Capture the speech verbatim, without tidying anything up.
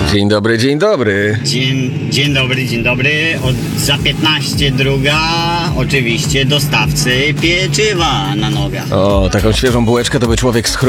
Dzień dobry, dzień dobry. Dzień, dzień dobry, dzień dobry. Od, za piętnaście druga oczywiście dostawcy pieczywa na nogach. O, taką świeżą bułeczkę to by człowiek schruł